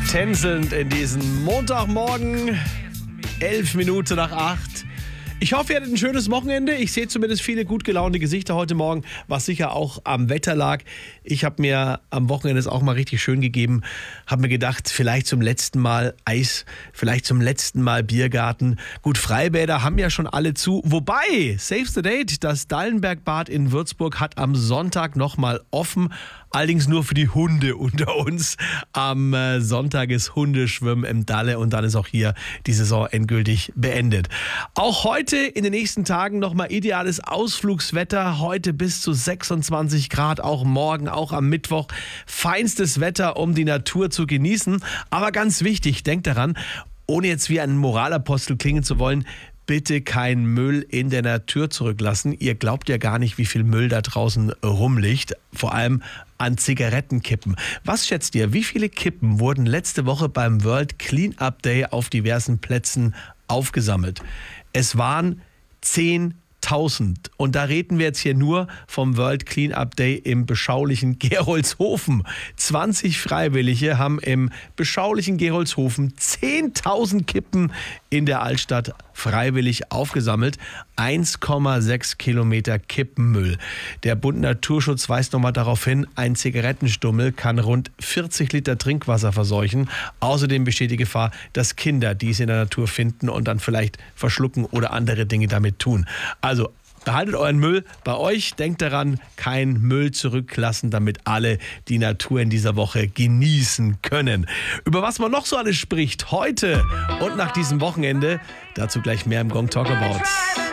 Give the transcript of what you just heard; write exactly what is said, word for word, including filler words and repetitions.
Tänzelnd in diesen Montagmorgen, elf Minuten nach acht. Ich hoffe, ihr hattet ein schönes Wochenende. Ich sehe zumindest viele gut gelaunte Gesichter heute Morgen, was sicher auch am Wetter lag. Ich habe mir am Wochenende es auch mal richtig schön gegeben. Habe mir gedacht, vielleicht zum letzten Mal Eis, vielleicht zum letzten Mal Biergarten. Gut, Freibäder haben ja schon alle zu. Wobei, Save the Date, das Dallenbergbad in Würzburg hat am Sonntag nochmal offen. Allerdings nur für die Hunde unter uns. Am äh, Sonntag ist Hundeschwimmen im Dalle und dann ist auch hier die Saison endgültig beendet. Auch heute in den nächsten Tagen nochmal ideales Ausflugswetter. Heute bis zu sechsundzwanzig Grad, auch morgen, auch am Mittwoch. Feinstes Wetter, um die Natur zu genießen. Aber ganz wichtig, denkt daran, ohne jetzt wie ein Moralapostel klingen zu wollen, bitte keinen Müll in der Natur zurücklassen. Ihr glaubt ja gar nicht, wie viel Müll da draußen rumliegt. Vor allem an Zigarettenkippen. Was schätzt ihr, wie viele Kippen wurden letzte Woche beim World Cleanup Day auf diversen Plätzen aufgesammelt? Es waren zehntausend. Und da reden wir jetzt hier nur vom World Cleanup Day im beschaulichen Gerolzhofen. zwanzig Freiwillige haben im beschaulichen Gerolzhofen zehntausend Kippen in der Altstadt freiwillig aufgesammelt. eins Komma sechs Kilometer Kippenmüll. Der Bund Naturschutz weist nochmal darauf hin, ein Zigarettenstummel kann rund vierzig Liter Trinkwasser verseuchen. Außerdem besteht die Gefahr, dass Kinder dies in der Natur finden und dann vielleicht verschlucken oder andere Dinge damit tun. Also behaltet euren Müll bei euch. Denkt daran, kein Müll zurücklassen, damit alle die Natur in dieser Woche genießen können. Über was man noch so alles spricht heute und nach diesem Wochenende, dazu gleich mehr im Gong Talk About.